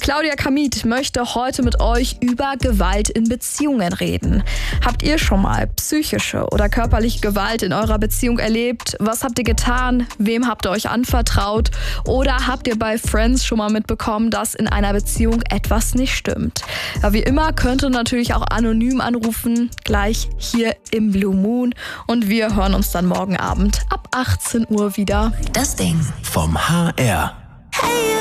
Claudia Kamit möchte heute mit euch über Gewalt in Beziehungen reden. Habt ihr schon mal psychische oder körperliche Gewalt in eurer Beziehung erlebt? Was habt ihr getan? Wem habt ihr euch anvertraut? Oder habt ihr bei Friends schon mal mitbekommen, dass in einer Beziehung etwas nicht stimmt? Ja, wie immer könnt ihr natürlich auch anonym anrufen, gleich hier im Blue Moon. Und wir hören uns dann morgen Abend ab 18 Uhr wieder. Das Ding vom HR. Hey.